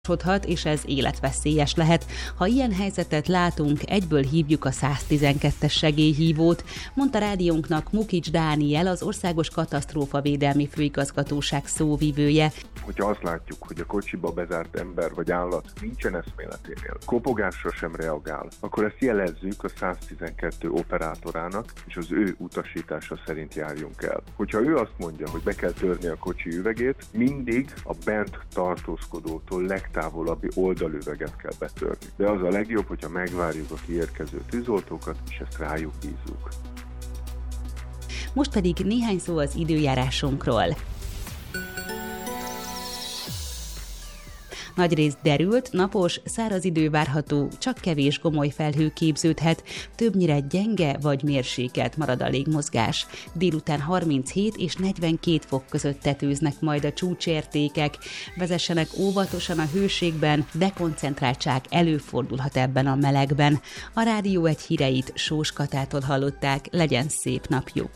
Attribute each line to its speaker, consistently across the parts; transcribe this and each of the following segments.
Speaker 1: és ez életveszélyes lehet. Ha ilyen helyzetet látunk, egyből hívjuk a 112-es segélyhívót, mondta rádiónknak Mukics Dániel, az Országos Katasztrófavédelmi Főigazgatóság szóvivője.
Speaker 2: Hogyha azt látjuk, hogy a kocsiba bezárt ember vagy állat nincsen eszméleténél, kopogásra sem reagál, akkor ezt jelezzük a 112 operátorának, és az ő utasítása szerint járjunk el. Hogyha ő azt mondja, hogy be kell törni a kocsi üvegét, mindig a bent tartózkodótól legtávolabbi oldalüveget kell betörni. De az a legjobb, hogyha megvárjuk a kiérkező tűzoltókat, és ezt rájuk bízzuk.
Speaker 1: Most pedig néhány szó az időjárásunkról. Nagyrészt derült, napos, száraz idő várható, csak kevés gomoly felhő képződhet, többnyire gyenge vagy mérsékelt marad a légmozgás. Délután 37 és 42 fok között tetőznek majd a csúcsértékek. Vezessenek óvatosan a hőségben, dekoncentráltság előfordulhat ebben a melegben. A Rádió 1 híreit Sós Katától hallották, legyen szép napjuk!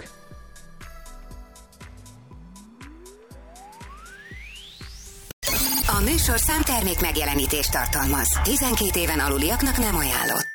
Speaker 3: A műsorszám termék megjelenítést tartalmaz. 12 éven aluliaknak nem ajánlott.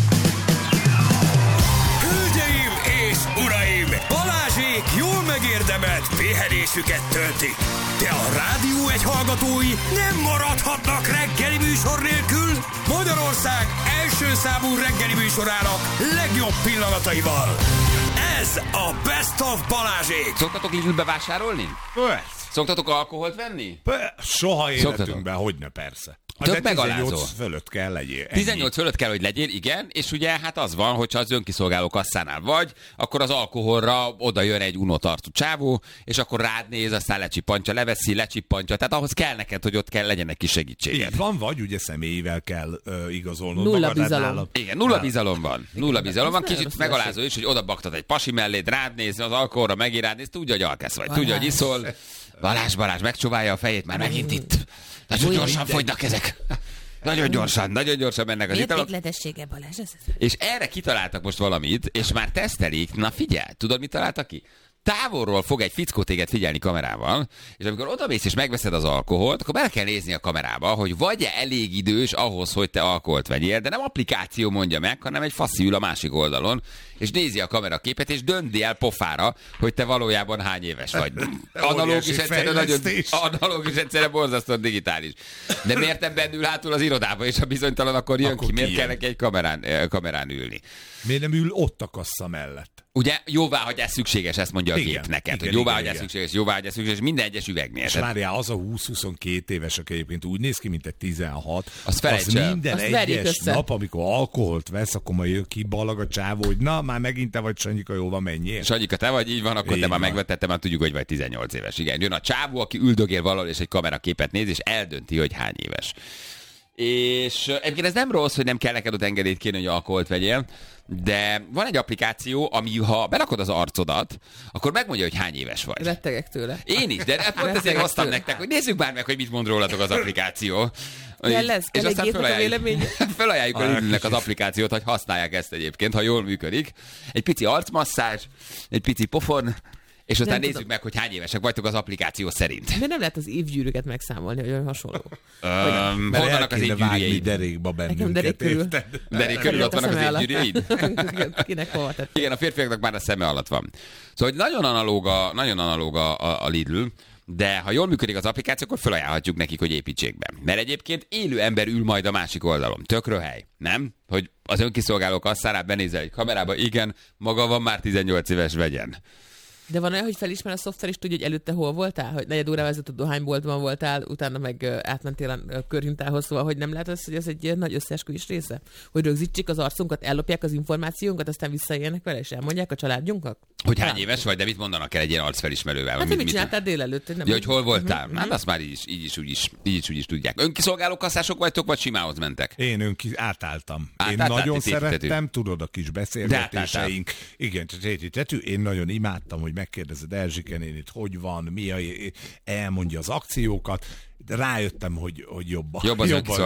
Speaker 4: Hölgyeim és uraim! Balázsék jól megérdemelt pihenésüket töltik. De a Rádió 1 hallgatói nem maradhatnak reggeli műsor nélkül. Magyarország első számú reggeli műsorának legjobb pillanataival. Ez a Best of Balázsék.
Speaker 5: Szoktatok Lidlbe vásárolni?
Speaker 6: Persze.
Speaker 5: Szoktatok alkoholt venni?
Speaker 6: Soha életünkben, hogyne persze.
Speaker 5: Tök megalázó.
Speaker 6: 18 fölött kell legyél.
Speaker 5: 18 fölött kell, hogy legyél, igen, és ugye hát az van, hogyha az önkiszolgáló kasszánál vagy, akkor az alkoholra oda jön egy unotartú csávó, és akkor rád néz, aztán lecsippantja, leveszi, lecsippantja, tehát ahhoz kell neked, hogy ott kell legyen egy kis segítséged.
Speaker 6: Így van, vagy ugye személyivel kell igazolnod.
Speaker 7: Nulla bizalom.
Speaker 5: Igen, nulla bizalom van. Nulla bizalom van, kicsit megalázó is, hogy oda baktad egy pasi melléd, rád néz, az alkoholra megír, rád néz, tudja, hogy alkesz vagy, tudja, hogy iszol. Balázs megcsóválja a fejét, már megint itt. Nagyon gyorsan fogynak ezek. Nagyon gyorsan mennek az italok.
Speaker 7: Mértékletessége, Balázs.
Speaker 5: És erre kitaláltak most valamit, és már tesztelik. Na figyelj, tudod, mit találtak ki? Távolról fog egy fickó téged figyelni kamerával, és amikor odamész és megveszed az alkoholt, akkor bele kell nézni a kamerába, hogy vagy-e elég idős ahhoz, hogy te alkoholt vegyél, de nem applikáció mondja meg, hanem egy faszi ül a másik oldalon, és nézi a kameraképet, és dönti el pofára, hogy te valójában hány éves vagy. Analógus egyszerre borzasztóan digitális. De miért nem bennül hátul az irodába, és ha bizonytalan, akkor jön ki. Miért kell neki egy kamerán ülni?
Speaker 6: Miért nem ül ott a kassa mellett?
Speaker 5: Ugye jóváhagyás szükséges, ezt mondja a gép neked,
Speaker 6: igen,
Speaker 5: hogy jóváhagyás szükséges minden egyes üvegnél.
Speaker 6: És várjál, az a 20-22 éves, aki egyébként úgy néz ki, mint egy 16,
Speaker 5: az
Speaker 6: minden
Speaker 7: azt
Speaker 6: egyes nap, amikor alkoholt vesz, akkor majd jön ki ballag a csávó, hogy na, már megint te vagy, Sanyika, jó van, menjél.
Speaker 5: Sanyika, te vagy, így van, akkor így te már megvetted, te már tudjuk, hogy vagy 18 éves. Igen, jön a csávó, aki üldögél valahol, és egy kameraképet néz, és eldönti, hogy hány éves. És egyébként ez nem rossz, hogy nem kell neked ott engedélyt kérni, hogy alkoholt vegyél, de van egy applikáció, ami ha berakod az arcodat, akkor megmondja, hogy hány éves vagy.
Speaker 7: Rettegek tőle.
Speaker 5: Én is, de pont ezért hoztam nektek, hogy nézzük már meg, hogy mit mond rólatok az applikáció.
Speaker 7: Kell egy gépnek a véleménye?
Speaker 5: Felajánljuk a Lidlnek az applikációt, hogy használják ezt egyébként, ha jól működik. Egy pici arcmasszázs, egy pici pofon, és aztán nézzük meg, hogy hány évesek vagytok az applikáció szerint.
Speaker 7: Miért nem lehet az évgyűrűket megszámolni, hogy olyan hasonló?
Speaker 6: Honnan az évgyűrűjeid? Derékba bennünket, érted?
Speaker 5: Derék körül ott vannak az évgyűrűjeid?
Speaker 7: Kinek hova tett?
Speaker 5: Igen, a férfiaknak már a szeme alatt van. Szóval nagyon analóg a Lidl, de ha jól működik az applikáció, akkor felajánlhatjuk nekik, hogy építsék be. Mert egyébként élő ember ül majd a másik oldalon. Tök röhely, nem? Hogy az önkiszolgáló kasszánál benézel egy kamerába, igen, maga van már 18 éves, vegyen.
Speaker 7: De van olyan, hogy felismer a szoftver, és tudja, hogy előtte hol voltál? Hogy negyed órával ezelőtt a dohányboltban voltál, utána meg átmentél a körhintához, szóval, hogy nem lehet az, hogy ez egy nagy összeesküvés része? Hogy rögzítsék az arcunkat, ellopják az információnkat, aztán visszaélnek vele, és elmondják a családjunknak?
Speaker 5: Hogy hány éves vagy, de mit mondanak el egy ilyen arcfelismerővel?
Speaker 7: Hát, mit csináltál délelőtt?
Speaker 5: Ja, hogy hol voltál? Hát azt már így is úgy is tudják. Önkiszolgáló kasszások vagytok, vagy simához mentek?
Speaker 6: Én átálltam. Én nagyon szerettem, tudod, a kis beszélgetéseink. Igen, én nagyon imádtam, hogy megkérdezed Erzsike nénit, hogy van, elmondja az akciókat, rájöttem, hogy
Speaker 5: jobb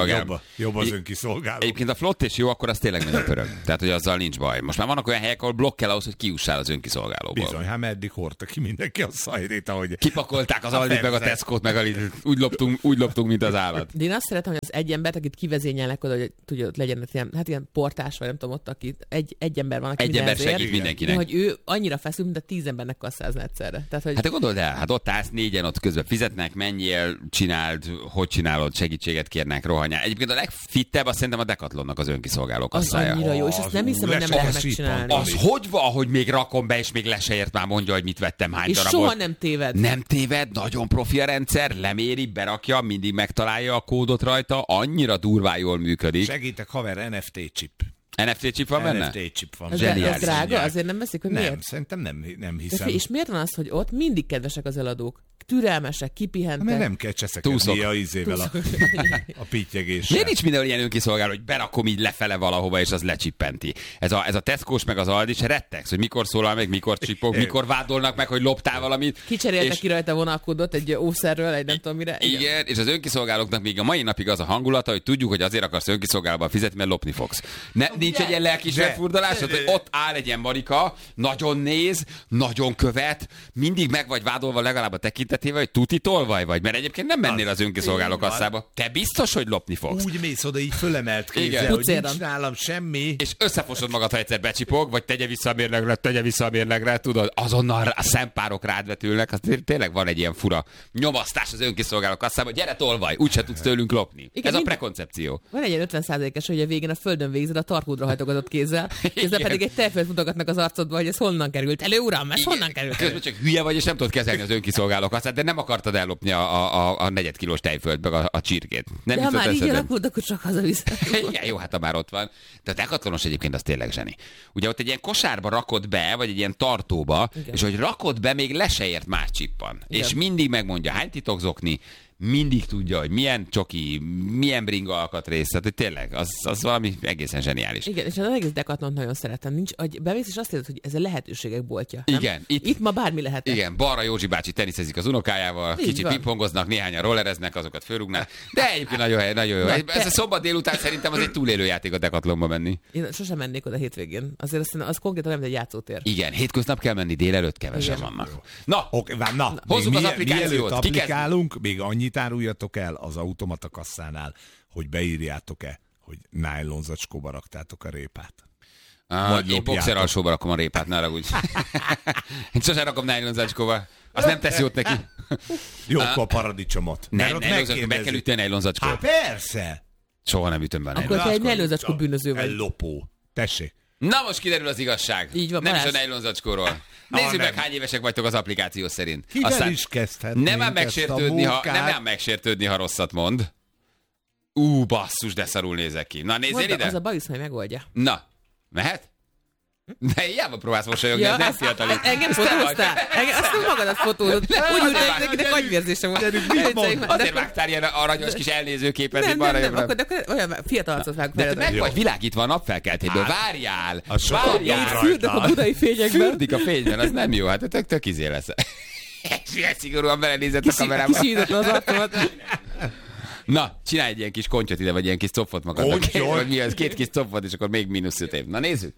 Speaker 5: az
Speaker 6: önkiszolgáló.
Speaker 5: Egyébként a flott és jó, akkor az tényleg nagyon pörög. Tehát, hogy azzal nincs baj. Most már vannak olyan helyek, ahol blokk kell ahhoz, hogy kiussál az önkiszolgálóból.
Speaker 6: Bizony, hát meddig hordta ki mindenki a szajrét, ahogy...
Speaker 5: Kipakolták az Aldit, meg a Tesco-t, meg a Lidl. Úgy loptunk, mint az állat.
Speaker 7: De én azt szeretem, hogy az egy embert, akit kivezényelnek oda, hogy tudja, ott legyen ilyen portás, vagy nem tudom, ott, aki egy ember van, aki
Speaker 5: egy ember segít mindenkinek.
Speaker 7: Hogy ő annyira feszül, mint a 10 embernek kasszázna egyszerre. Tehát, hogy...
Speaker 5: Hát gondold el, hát ott állsz négyen, ott közben fizetnek, menjél, csináld, hogy csinálod, segítséget kérnek, rohanjál. Egyébként a legfittebb azt szerintem a Decathlonnak az önkiszolgáló kasszája.
Speaker 7: Az annyira jó, és azt nem hiszem, hogy nem lehet megcsinálni.
Speaker 5: Az hogy van, hogy még rakom be, és még le se ért, már mondja, hogy mit vettem, hány darabot.
Speaker 7: És soha nem téved.
Speaker 5: Nem téved, nagyon profi a rendszer, leméri, berakja, mindig megtalálja a kódot rajta, annyira durván jól működik.
Speaker 6: Segítek, haver, NFT chip.
Speaker 5: NFT chip van benne?
Speaker 6: NFT chip van.
Speaker 7: Az drága? Azért nem veszik, hogy miért?
Speaker 6: Nem, szerintem nem hiszem.
Speaker 7: És miért van az, hogy ott mindig kedvesek az eladók? Türelmesek, kipihentek.
Speaker 6: Mert nem kell cseszekedni a izével a pittyegéssel.
Speaker 5: Miért nincs mindenhol ilyen önkiszolgáló, hogy berakom így lefele valahova, és az lecsippenti? Ez a Tesco-s meg az Aldi, és rettegsz, hogy mikor szólal meg, mikor csipog, mikor vádolnak meg, hogy loptál valamit.
Speaker 7: Kicseréltek ki rajta vonalkódot egy ószerről, egy nem tudom mire.
Speaker 5: Igen, és az önkiszolgálóknak még a mai napig az a hangulata, hogy tudjuk, hogy azért akarsz önkiszolgálóban fizetni, mert lopni fogsz. Nincs egy ilyen lelkismert furdalás, hogy ott áll egy ilyen marika, nagyon néz, nagyon követ, mindig meg vagy vádolva legalább a tekintetével, hogy tuti tolvaj vagy, mert egyébként nem mennél az önkiszolgáló kasszába. Te biztos, hogy lopni fogsz.
Speaker 6: Úgy mész oda így fölemelt kézzel, hogy nincs nálam semmi.
Speaker 5: És összefosod magad, ha egyszer becsipog, vagy tegye vissza a mérlegre, tudod, azonnal a szempárok rád vetülnek, az tényleg van egy ilyen fura nyomasztás az önkiszolgáló kasszába, gyere tolvaj, úgyse tudsz tőlünk lopni. Igen, ez a prekoncepció.
Speaker 7: Van egy ilyen 50%-es, hogy a végén a földön végzed a tarkódra hajtogatott kézzel, közben pedig egy tejfölt mutogatnak az arcodba, hogy ez honnan került elő, uram, ez honnan került elő.
Speaker 5: Közben csak hülye vagy, és nem tudod kezelni az önkiszolgáló kasszát, de nem akartad ellopni a 4 kilós tejfölt, meg a csirkét. Nem
Speaker 7: de ha már így alakult, akkor csak hazaviszed.
Speaker 5: Igen, jó, hát ha már ott van. De a Decathlonos egyébként az tényleg zseni. Ugye ott egy ilyen kosárba rakod be, vagy egy ilyen tartóba, igen. És hogy rakod be, még le se ért más csippan. Igen. És mindig megmondja, hány titokzokni, mindig tudja, hogy milyen csoki, milyen bringa alkatrész, tehát hogy tényleg, az valami egészen zseniális.
Speaker 7: Igen, és az egész Decathlont nagyon szeretem. Nincs, hogy bemész, és azt érzed, hogy ez a lehetőségek boltja. Nem?
Speaker 5: Igen.
Speaker 7: Itt ma bármi lehet.
Speaker 5: Igen, balra Józsi bácsi teniszezik az unokájával, így kicsit pingpongoznak, néhányan rollereznek, azokat fölrúgnak. De egyébként nagyon jó. Ez a szombat délután szerintem az egy túlélő játék a Decathlonba menni.
Speaker 7: Én sosem mennék oda hétvégén. Azért az konkrétan nem egy játszótér.
Speaker 5: Igen, hétköznap kell menni, délelőtt kevesen vannak. Na,
Speaker 6: hozzuk az applikációt. Applikálunk, még annyit áruljatok el az automata kasszánál, hogy beírjátok-e, hogy nájlon zacskóba raktátok a répát.
Speaker 5: Én boxer alsóba rakom a répát, ne ragudj. Én sosem rakom nájlon zacskóba. Az nem tesz jót neki.
Speaker 6: Jó, akkor a paradicsomot.
Speaker 5: Meg kell ütni a nájlon zacskót.
Speaker 6: Hát persze!
Speaker 5: Soha nem ütöm be a
Speaker 7: nájlon. Akkor te egy nájlon zacskó bűnöző vagy.
Speaker 6: Lopó. Tessék.
Speaker 5: Na most kiderül az igazság.
Speaker 7: Így van,
Speaker 5: nem is a nájlon zacskóról. Nézzük meg, hány évesek vagytok az applikáció szerint.
Speaker 6: Kivel is kezdhetnénk
Speaker 5: nem ám megsértődni, ha rosszat mond. Basszus, de szarul nézek ki. Na, nézzél ide.
Speaker 7: Az a bajusz, hogy megoldja.
Speaker 5: Na, mehet? De hiába próbálsz mosolyogni, ez nem fiatalít.
Speaker 7: Engem fotóztál? Azt nem magadat fotózod. Úgy ült, hogy nekinek agyvérzése volt.
Speaker 5: Azért vágtál ilyen aranyos kis elnézőképet, hogy balra jobbra.
Speaker 7: Nem, akkor olyan fiatal arcot vágok fel.
Speaker 5: Meg vagy világítva a napfelkeltéből. Várjál!
Speaker 7: Fürdök a budai fényekben.
Speaker 5: Fürdik a fényben, az nem jó. Hát tök izé lesz. És ilyen szigorúan belenézett a kamerába.
Speaker 7: Kisított az arcomat.
Speaker 5: Na, csinálj egy ilyen kis kontyot ide, vagy ilyen kis copfot magadnak. Vagy mi az, 2 kis copfot, és akkor még -5 év. Na nézzük.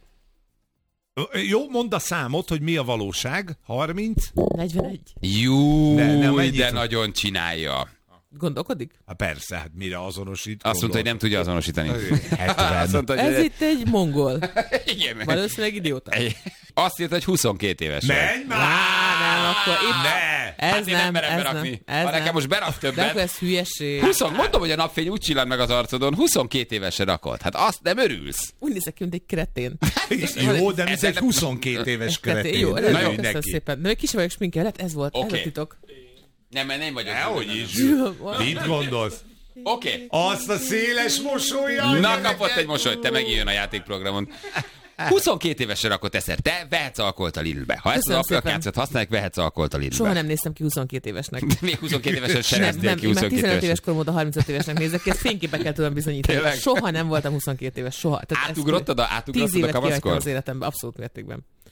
Speaker 6: Jó, mondd a számot, hogy mi a valóság. 30?
Speaker 7: 41.
Speaker 5: Jú, de nagyon csinálja.
Speaker 7: Gondolkodik?
Speaker 6: Hát persze, hát mire azonosít?
Speaker 5: Azt mondta, hogy nem tudja azonosítani.
Speaker 6: 70.
Speaker 5: Mondta,
Speaker 7: ez itt egy mongol.
Speaker 5: Igen.
Speaker 7: Valószínűleg idióta.
Speaker 5: Azt írta, hogy 22 éves.
Speaker 6: Menj már!
Speaker 7: Nem, akkor itt...
Speaker 6: Ne!
Speaker 7: Ez nem,
Speaker 5: ha nekem most berak többet...
Speaker 7: De akkor ez hülyeség.
Speaker 5: Mondom, hogy a napfény úgy csillan meg az arcodon, 22 évesen rakod. Hát azt nem örülsz.
Speaker 7: Úgy nézek ki, mint egy kretén.
Speaker 6: Jó, de ez egy 22 éves kretén.
Speaker 7: Jó, köszönöm szépen. De még kicsi vagyok sminkelhet, ez volt. Ez a titok.
Speaker 5: Nem, mert nem vagyok.
Speaker 6: Nehogy is. Mit gondolsz?
Speaker 5: Oké.
Speaker 6: Azt a széles mosolya.
Speaker 5: Na, kapott egy mosolyt, te megint jön a játékprogramon. 22 évesen rakott eszer. Te vehetsz alkoholt a Lidlbe. Ha ezt az applikációt használják, vehetsz alkoholt a Lidlbe.
Speaker 7: Soha nem néztem ki 22 évesnek.
Speaker 5: Még 22 évesen sem néztél ki 22
Speaker 7: 15 éves korom óta 35 évesnek nézek ki, ezt fényképekkel tudom bizonyítani. Soha nem voltam 22 éves, soha.
Speaker 5: Átugrottad a kamaszkor?
Speaker 7: az életemben, abszolút mértékben.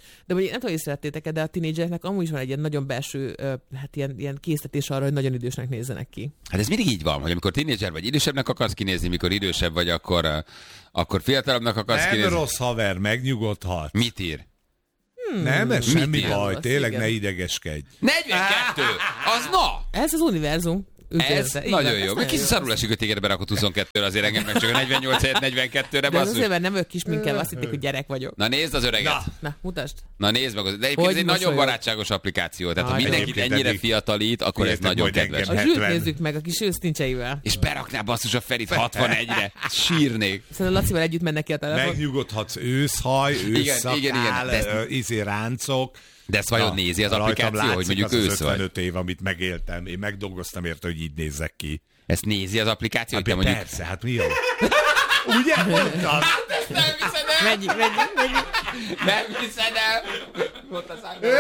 Speaker 7: De vagy nem tudom, hogy szerettétek, de a tínédzsereknek amúgy is van egy ilyen nagyon belső, hát ilyen késztetés arra, hogy nagyon idősnek nézzenek ki.
Speaker 5: Hát ez mindig így van, hogy amikor tínédzser vagy idősebbnek akarsz kinézni, mikor idősebb vagy, akkor fiatalabbnak akarsz kinézni.
Speaker 6: Nem rossz haver, megnyugodhat.
Speaker 5: Mit ír?
Speaker 6: Nem, ez semmi baj,
Speaker 7: Az
Speaker 6: tényleg
Speaker 7: igen.
Speaker 6: ne idegeskedj.
Speaker 5: 42! Az na!
Speaker 7: Ez az univerzum.
Speaker 5: Ez nagyon jó. Még kicsit szarul esik, hogy téged berakott 22-re, azért engem meg csak a 48 helyett 42-re.
Speaker 7: De az azért, mert nem ők kis minket, azt hitték, hogy gyerek vagyok.
Speaker 5: Na nézd az öreget.
Speaker 7: Na, mutasd.
Speaker 5: Na nézd meg. De egyébként ez egy nagyon barátságos applikáció. Tehát ha mindenkit ennyire fiatalít, akkor ez nagyon kedves.
Speaker 7: A Zsült nézzük meg, a kis ősztincseivel.
Speaker 5: És berakná basszus a Ferit 61-re. Sírnék.
Speaker 7: Szerintem Lacival együtt mennek ki a telefon.
Speaker 6: Megnyugodhatsz, őszhaj, ősszakál, ráncok.
Speaker 5: De ezt vajon nézi az applikáció, hogy mondjuk ősz vagy?
Speaker 6: 55 év, amit megéltem. Én megdolgoztam érte, hogy így nézzek ki.
Speaker 5: Ezt nézi az applikáció, hogy te
Speaker 6: Hát
Speaker 5: mondjuk...
Speaker 6: persze, hát mi jó? Ugye mondtad?
Speaker 5: Nem hiszed el!
Speaker 7: Mennyi.
Speaker 5: Nem hiszed el! Mondta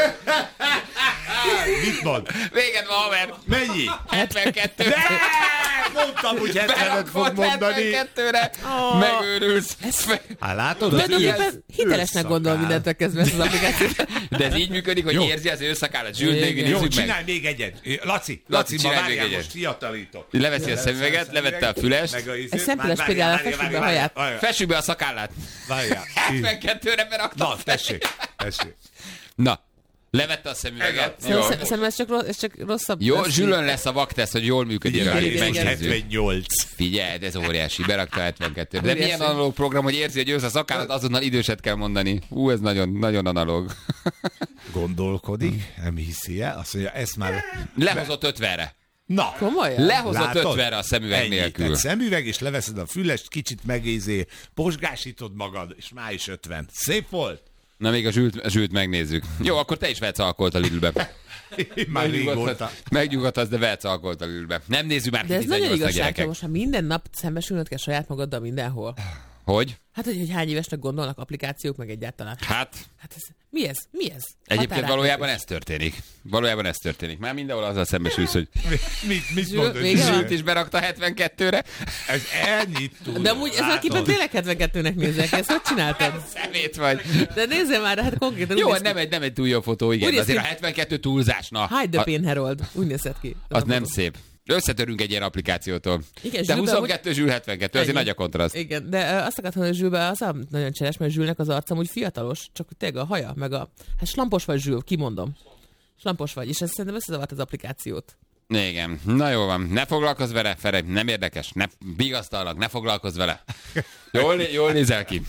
Speaker 6: Mit mond?
Speaker 5: Véged van, haver!
Speaker 6: Mennyi?
Speaker 5: 72!
Speaker 6: De! Mondtam, hogy 75 fog mondani.
Speaker 5: 72-re! Megőrülsz!
Speaker 6: Hát látod?
Speaker 7: Tulajdonképpen hitelesnek gondol mindentől kezdve ezt az applikációt.
Speaker 5: De ez így működik, hogy
Speaker 6: Jó.
Speaker 5: érzi az őszakállat. Zsült, még
Speaker 6: Jó,
Speaker 5: nézzük meg.
Speaker 6: csinálj még egyet. Laci, ma
Speaker 5: csinálj még
Speaker 6: várjál,
Speaker 5: egyet.
Speaker 6: most fiatalítok.
Speaker 5: Leveszi a szemüveget, levette a fülest.
Speaker 7: Egy szemfüles például fessük be a haját.
Speaker 5: Fessük be a szakállát.
Speaker 6: Várjál.
Speaker 5: 72-re berakta.
Speaker 6: Na, tessék.
Speaker 5: Na, levette a szemüveget. Jó.
Speaker 7: Szerintem ez csak rosszabb.
Speaker 5: Jó, Zsülön lesz a vakteszt, hogy jól működik.
Speaker 7: Igen.
Speaker 6: 78.
Speaker 5: Figyelj, ez óriási, berakta 72-re. De
Speaker 7: Óriási.
Speaker 5: milyen analóg program, hogy érzi, hogy ősz a szakállat, azonnal időset kell mondani. Ez nagyon, nagyon analóg.
Speaker 6: Gondolkodik, nem hiszi el. Azt mondja, ezt már...
Speaker 5: Lehozott 50-re.
Speaker 6: Na,
Speaker 7: Komolyan?
Speaker 5: Lehozott 50-re a szemüveg nélkül.
Speaker 6: Tehát szemüveg, és leveszed a fülest, kicsit posgásítod magad, és már is 50. Szép volt?
Speaker 5: Na még a Zsült megnézzük. Jó, akkor te is vehetsz alkoholt a Lidlbe.
Speaker 6: Már régóta.
Speaker 5: Megnyugodhatsz, de vehetsz alkoholt a Lidlbe. Nem nézzük már
Speaker 7: De ez nagyon
Speaker 5: 18-nak
Speaker 7: igazság,
Speaker 5: gyerekek.
Speaker 7: most már minden nap szembesülnöd kell saját magaddal mindenhol.
Speaker 5: Hogy?
Speaker 7: Hát, hogy hány évesnek gondolnak applikációk, meg egyáltalán.
Speaker 5: Hát,
Speaker 7: Hát ez, mi ez?
Speaker 5: egyébként
Speaker 7: Határát
Speaker 5: valójában
Speaker 7: nélkül.
Speaker 5: ez történik. Már mindenhol azzal szembesülsz, hogy
Speaker 6: Mit mondod?
Speaker 7: vége van?
Speaker 5: Zsült is berakta 72-re.
Speaker 6: Ez ennyit tud.
Speaker 7: De amúgy ezen a képen tényleg 72-nek nézek, ezt hogy csináltad?
Speaker 5: Szemét vagy.
Speaker 7: De nézzél már, hát konkrétan
Speaker 5: Jó,
Speaker 7: úgy néz ki.
Speaker 5: nem egy túl jó fotó, igen.
Speaker 7: Úgy néz
Speaker 5: Azért a
Speaker 7: ki-
Speaker 5: 72 túlzás, na.
Speaker 7: Hide the Pain Herald. Úgy nézett ki.
Speaker 5: Az nem szép. Összetörünk egy ilyen applikációtól.
Speaker 7: Igen,
Speaker 5: de
Speaker 7: Zsülbe
Speaker 5: 22, Zsül 72, azért
Speaker 7: Ennyi.
Speaker 5: nagy a kontraszt.
Speaker 7: Igen, de azt akartam, hogy Zsülbe az nagyon cseles, mert Zsülnek az arcam úgy fiatalos, csak tényleg a haja, meg a... Hát slampos vagy, Zsül, kimondom. Slampos vagy, és ez szerintem összezavart az applikációt.
Speaker 5: Igen, na jó van, ne foglalkozz vele, Feri, nem érdekes, ne vigasztalak, ne foglalkozz vele. Jól nézel ki.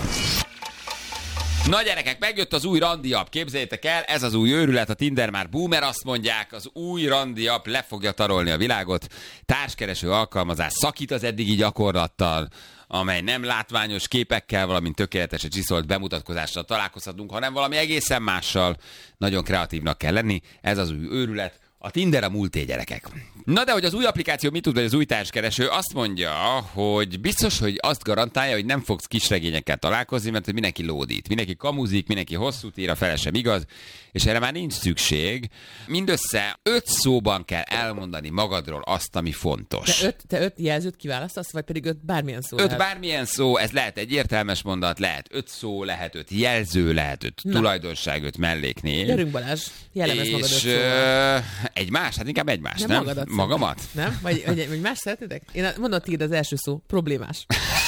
Speaker 5: Na gyerekek, megjött az új randi app, képzeljétek el, ez az új őrület, a Tinder már boomer, azt mondják, az új randi app le fogja tarolni a világot, társkereső alkalmazás szakít az eddigi gyakorlattal, amely nem látványos képekkel, valamint tökéletesen csiszolt bemutatkozással találkozhatunk, hanem valami egészen mással. Nagyon kreatívnak kell lenni, ez az új őrület, a Tinder a múlté, gyerekek. Na de hogy az új applikáció mit tud, vagy az új társkereső, azt mondja, hogy biztos, hogy azt garantálja, hogy nem fogsz kisregényekkel találkozni, mert hogy mindenki lódít, mindenki kamuzik, mindenki hosszút ír, a fele sem igaz, és erre már nincs szükség. Mindössze 5 szóban kell elmondani magadról azt, ami fontos.
Speaker 7: Te 5 jelzőt kiválasztasz, vagy pedig 5 bármilyen szó
Speaker 5: 5
Speaker 7: lehet?
Speaker 5: bármilyen szó, ez lehet egy értelmes mondat, lehet 5 szó, lehet 5 jelző, lehet 5 tulajdonság, 5 melléknév.
Speaker 7: Gyerünk Balázs, jellemez magad 5
Speaker 5: És
Speaker 7: szóval.
Speaker 5: egymás? Hát inkább egymás,
Speaker 7: Nem
Speaker 5: nem?
Speaker 7: magadat
Speaker 5: Magamat?
Speaker 7: Nem? Vagy más szeretnétek? Én mondom, tiéd az első szó. Problémás.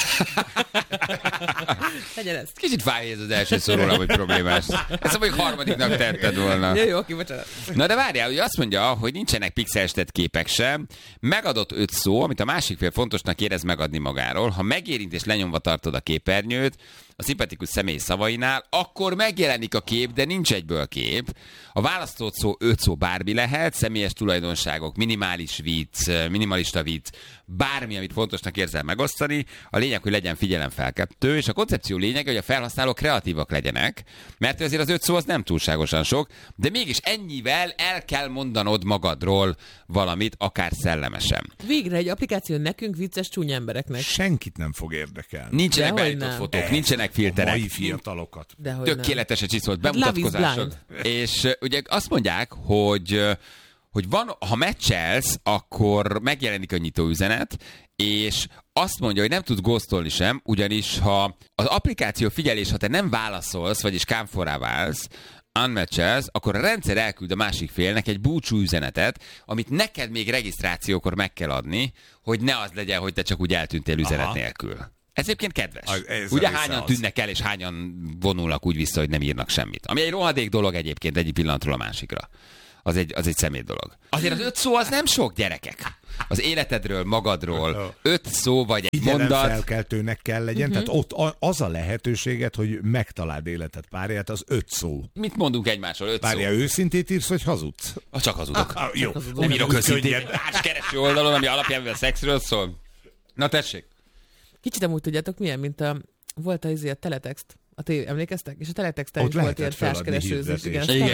Speaker 7: Legyen ez.
Speaker 5: Kicsit fáj ez az első szó róla, hogy problémás. Ezt mondjuk harmadiknak tetted volna.
Speaker 7: Jó, oké, bocsánat.
Speaker 5: Na de várjál, hogy azt mondja, hogy nincsenek pixelstett képek sem, megadott 5 szó, amit a másik fél fontosnak érez megadni magáról. Ha megérint és lenyomva tartod a képernyőt, a szimpatikus személy szavainál, akkor megjelenik a kép, de nincs egyből kép. A választott szó 5 szó bármi lehet, személyes tulajdonságok, minimalista vicc, bármi, amit fontosnak érzel megosztani. A lényeg, hogy legyen figyelemfelkeltő, és a koncepció lényege, hogy a felhasználók kreatívak legyenek, mert azért az 5 szó az nem túlságosan sok, de mégis ennyivel el kell mondanod magadról valamit, akár szellemesen.
Speaker 7: Végre egy applikáció nekünk, vicces csúnya embereknek.
Speaker 6: Senkit nem fog érdekelni.
Speaker 5: Nincsenek
Speaker 7: Dehogy
Speaker 5: beállított
Speaker 7: nem.
Speaker 5: fotók, nincsenek
Speaker 6: A
Speaker 5: filterek.
Speaker 6: mai fiatalokat.
Speaker 7: Dehogy nem.
Speaker 5: Tökéletesen csiszolt
Speaker 7: Hát love is
Speaker 5: bemutatkozások. És ugye azt mondják, hogy hogy ha meccselsz, akkor megjelenik a nyitóüzenet, és azt mondja, hogy nem tudsz ghostolni sem, ugyanis ha az applikáció figyelés, ha te nem válaszolsz, vagyis kámforrá válsz, unmatchelsz, akkor a rendszer elküld a másik félnek egy búcsú üzenetet, amit neked még regisztrációkor meg kell adni, hogy ne az legyen, hogy te csak úgy eltűntél üzenet nélkül. Ez egyébként kedves. Ugye hányan tűnnek el, és hányan vonulnak úgy vissza, hogy nem írnak semmit. Ami egy rohadék dolog egyébként egyik pillanatról a másikra. Az egy szemét dolog. Azért az 5 szó az nem sok, gyerekek. Az életedről, magadról 5 szó vagy egy mondat.
Speaker 6: Felkeltőnek kell legyen, tehát ott az a lehetőséget, hogy megtaláld életed párját, az 5 szó.
Speaker 5: Mit mondunk egymásról? 5 szó.
Speaker 6: Párja, őszintét írsz, vagy hazudsz?
Speaker 5: Csak hazudok.
Speaker 6: Jó.
Speaker 5: Nem írok őszintén. Kereső oldalon, ami alapján a szexről szól. Na tessék.
Speaker 7: Kicsit amúgy tudjátok milyen, mint volt a teletext. Emlékeztek? És a teletexten is volt ilyen társkeresőzés.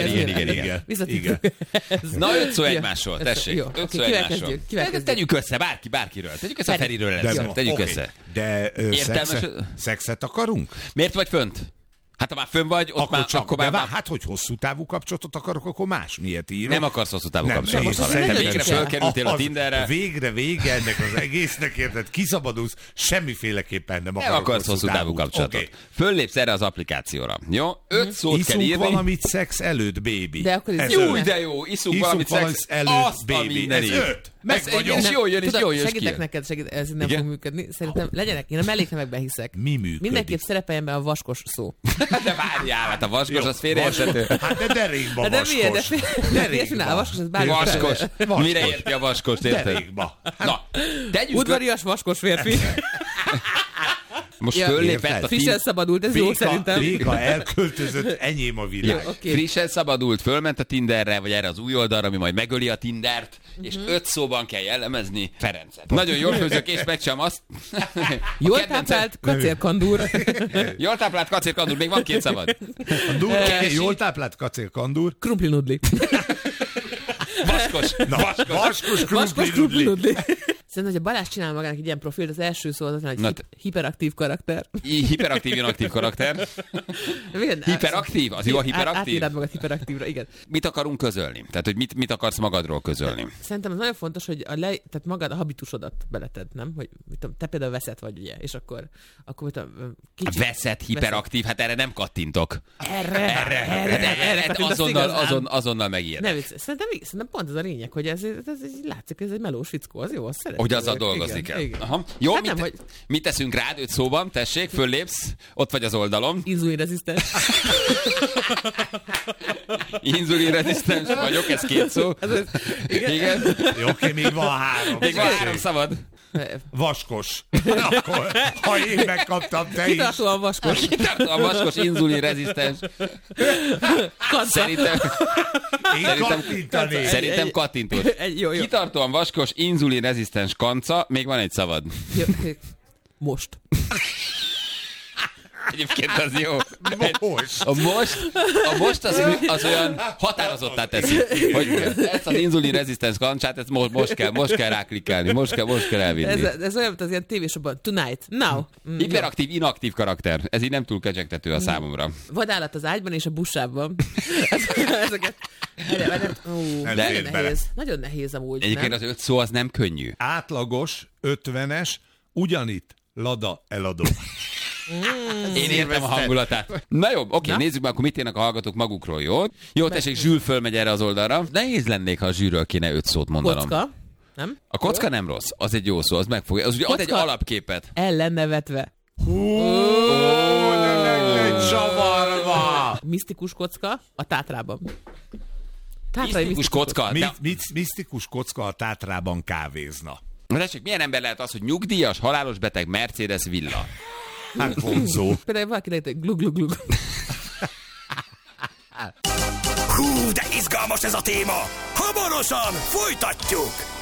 Speaker 5: Igen. Na 5 szó egymásról, tessék. 5 szó egymásról. Tegyük össze, bárkiről. Tegyük össze a Feriről először. Tegyük össze.
Speaker 6: De szexet akarunk?
Speaker 5: Miért vagy fönt? Hát ha már fönn vagy, ott akkor már...
Speaker 6: Hát, hogy hosszú távú kapcsolatot akarok, akkor más miért írok?
Speaker 5: Nem akarsz hosszú távú kapcsolatot. Te végre fölkerültél a Tinderre.
Speaker 6: Végre ennek az egésznek, érted? Kiszabadulsz, semmiféleképpen nem
Speaker 5: akarsz hosszú távú kapcsolatot. Föllépsz erre az applikációra. Jó? 5 szót kell írni.
Speaker 6: Iszunk valamit szex előtt, baby.
Speaker 7: De akkor ez
Speaker 5: jó, de jó. Iszunk valamit szex
Speaker 6: előtt, baby. Ez 5.
Speaker 5: És jól jön ki.
Speaker 7: Segítek neked, ez nem fog működni. Szerintem legyenek, én a melléknemekben hiszek.
Speaker 6: Mi működik?
Speaker 7: Mindenképp szerepeljen be a vaskos szó.
Speaker 5: De várjál, hát a vaskos az félreérthető.
Speaker 6: Hát de derékba vaskos.
Speaker 5: Vaskos. Mire érti a vaskos, érted?
Speaker 6: Derékba.
Speaker 5: Na,
Speaker 7: udvarias vaskos férfi.
Speaker 5: Most föllépett a
Speaker 7: frissen szabadult, ez jó szerintem.
Speaker 6: Béka elköltözött, enyém a világ.
Speaker 7: Jó, okay.
Speaker 5: Frissen szabadult, fölment a Tinderre, vagy erre az új oldalra, ami majd megöli a Tindert, és 5 szóban kell jellemezni Ferencet. Nagyon jól főzök, és megcsinálom azt.
Speaker 7: Jól táplált kacérkandúr.
Speaker 5: Jól táplált kacérkandúr, még van 2 szabad.
Speaker 6: Jól táplált kacérkandúr.
Speaker 7: Krumpli nudli.
Speaker 5: Vaskos
Speaker 7: krumpli nudli. Szerintem, hogy a Balázs csinál magának egy ilyen profilt, az első szó az, hogy hiperaktív karakter.
Speaker 5: Hiperaktív, inaktív karakter. Hiperaktív? Az jó a hiperaktív?
Speaker 7: Átírad magad hiperaktívra, igen.
Speaker 5: Mit akarunk közölni? Tehát, hogy mit akarsz magadról közölni?
Speaker 7: Szerintem az nagyon fontos, hogy tehát magad a habitusodat beleted, nem? Hogy te például veszett vagy, ugye, és akkor
Speaker 5: veszett, hiperaktív, hát erre nem kattintok.
Speaker 7: Erre
Speaker 5: azonnal megírnak.
Speaker 7: Szerintem pont ez a lényeg, hogy ez látszik, ez egy melós fickó, az jó, azt szeretem.
Speaker 5: Hogy azzal dolgozni kell. Aha. Jó, hát mit teszünk rád 5 szóban? Tessék, föllépsz, ott vagy az oldalon.
Speaker 7: Inzulinrezisztens.
Speaker 5: Inzulinrezisztens vagyok, ez 2 szó. Igen.
Speaker 6: Jó, oké, még van 3.
Speaker 5: Még van 3 szabad.
Speaker 6: Vaskos. Akkor, ha én megkaptam, te is.
Speaker 7: Kitartóan vaskos.
Speaker 5: Kitartóan vaskos, inzulinrezisztens. Szerintem kattintós. Kitartóan vaskos, inzulinrezisztens kanca, még van egy szabad.
Speaker 7: Most.
Speaker 5: Egyébként az jó. A most az olyan határozottá teszi, hogy ezt az inzulinrezisztens kancsát, ezt most kell ráklikkelni, most kell elvinni.
Speaker 7: Ez olyan, mint az ilyen tévésokban. Tonight, now.
Speaker 5: Hiperaktív, inaktív karakter. Ez így nem túl kecsegtető a számomra.
Speaker 7: Vadállat az ágyban és a busában. Ezeket... Nagyon nehéz amúgy.
Speaker 5: Egyébként az 5 szó az nem könnyű.
Speaker 6: Átlagos, 50-es, ugyanitt Lada eladó.
Speaker 5: Én értem a hangulatát. Na jó, oké, nézzük meg, akkor mit írnak a hallgatók magukról, jó? Jó, tessék, Zsül fölmegy erre az oldalra. Nehéz lennék, ha a Zsűről kéne 5 szót mondanom.
Speaker 7: Kocka, nem?
Speaker 5: A kocka nem rossz, az egy jó szó, az megfogja. Az ugye ad egy alapképet.
Speaker 7: El lenne vetve.
Speaker 6: De meg egy csavarva!
Speaker 7: Misztikus kocka a Tátrában.
Speaker 5: Misztikus kocka?
Speaker 6: Misztikus kocka a Tátrában kávézna.
Speaker 5: Na tessék, milyen ember lehet az, hogy nyugdíjas, halálos beteg, Mercedes villa?
Speaker 6: Hát vonzó.
Speaker 7: Például valaki lehet, hogy glug.
Speaker 4: Hú, de izgalmas ez a téma! Hamarosan folytatjuk!